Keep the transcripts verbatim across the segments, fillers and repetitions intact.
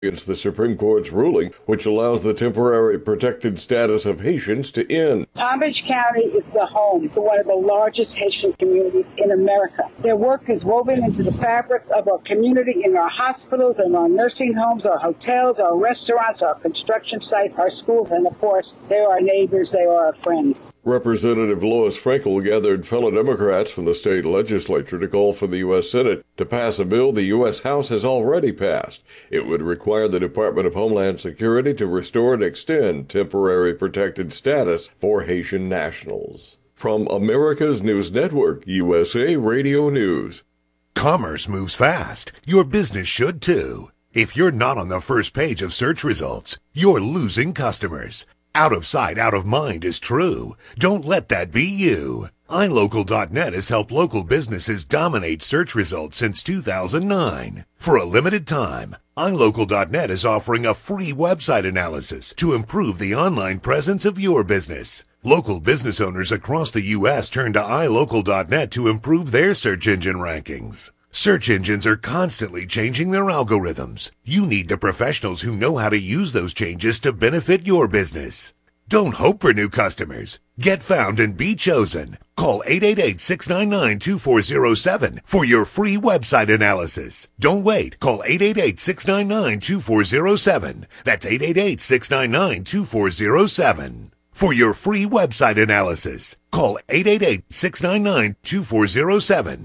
against the Supreme Court's ruling, which allows the temporary protected status of Haitians to end. Palm Beach County is the home to one of the largest Haitian communities in America. Their work is woven into the fabric of our community in our hospitals, in our nursing homes, our hotels, our restaurants, our construction sites, our schools, and of course, they are our neighbors, they are our friends. Representative Lois Frankel gathered fellow Democrats from the state legislature to call for the U S Senate to pass a bill the U S House has already passed. It would require the Department of Homeland Security to restore and extend temporary protected status for Haitian nationals. From America's News Network, U S A Radio News. Commerce moves fast. Your business should too. If you're not on the first page of search results, you're losing customers. Out of sight, out of mind is true. Don't let that be you. i local dot net has helped local businesses dominate search results since two thousand nine. For a limited time, i local dot net is offering a free website analysis to improve the online presence of your business. Local business owners across the U S turn to i local dot net to improve their search engine rankings. Search engines are constantly changing their algorithms. You need the professionals who know how to use those changes to benefit your business. Don't hope for new customers. Get found and be chosen. Call eight eight eight, six nine nine, two four zero seven for your free website analysis. Don't wait. Call eight eight eight, six nine nine, two four zero seven. That's eight eight eight, six nine nine, two four zero seven. For your free website analysis, call eight eight eight, six nine nine, two four zero seven.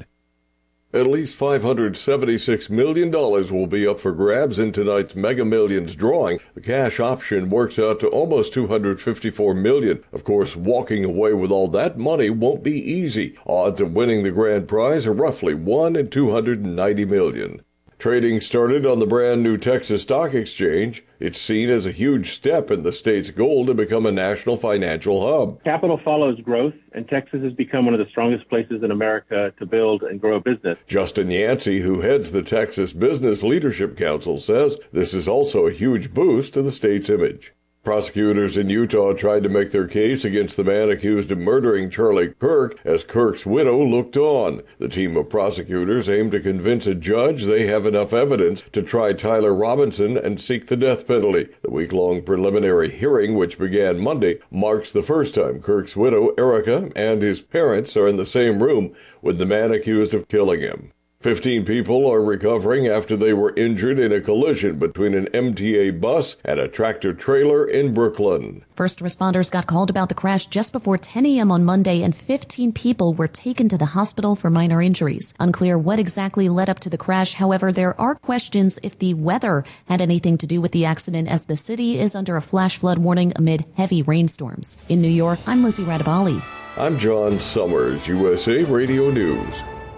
At least five hundred seventy-six million dollars will be up for grabs in tonight's Mega Millions drawing. The cash option works out to almost two hundred fifty-four million dollars. Of course, walking away with all that money won't be easy. Odds of winning the grand prize are roughly one in two hundred ninety million dollars. Trading started on the brand new Texas Stock Exchange. It's seen as a huge step in the state's goal to become a national financial hub. Capital follows growth, and Texas has become one of the strongest places in America to build and grow a business. Justin Yancey, who heads the Texas Business Leadership Council, says this is also a huge boost to the state's image. Prosecutors in Utah tried to make their case against the man accused of murdering Charlie Kirk as Kirk's widow looked on. The team of prosecutors aim to convince a judge they have enough evidence to try Tyler Robinson and seek the death penalty. The week-long preliminary hearing, which began Monday, marks the first time Kirk's widow, Erica, and his parents are in the same room with the man accused of killing him. Fifteen people are recovering after they were injured in a collision between an M T A bus and a tractor-trailer in Brooklyn. First responders got called about the crash just before ten a.m. on Monday, and fifteen people were taken to the hospital for minor injuries. Unclear what exactly led up to the crash. However, there are questions if the weather had anything to do with the accident, as the city is under a flash flood warning amid heavy rainstorms. In New York, I'm Lizzie Radabali. I'm John Summers, U S A Radio News.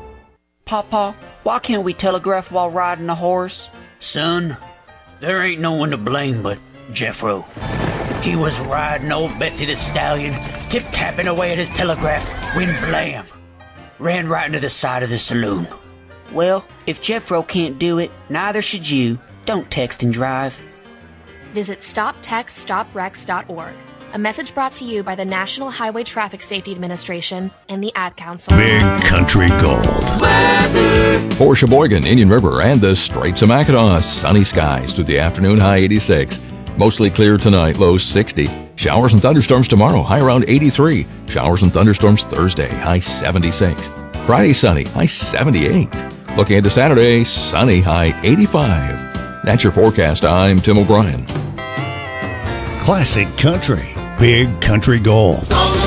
Papa, why can't we telegraph while riding a horse? Son, there ain't no one to blame but Jeffro. He was riding old Betsy the Stallion, tip-tapping away at his telegraph, when blam! Ran right into the side of the saloon. Well, if Jeffro can't do it, neither should you. Don't text and drive. Visit stop text stop wrecks dot org. A message brought to you by the National Highway Traffic Safety Administration and the Ad Council. Big Country Gold. Weather. For Sheboygan, Indian River, and the Straits of Mackinac, sunny skies through the afternoon, high eighty-six. Mostly clear tonight, low sixty. Showers and thunderstorms tomorrow, high around eighty-three. Showers and thunderstorms Thursday, high seventy-six. Friday, sunny, high seventy-eight. Looking into Saturday, sunny, high eighty-five. That's your forecast. I'm Tim O'Brien. Classic Country. Big Country Gold.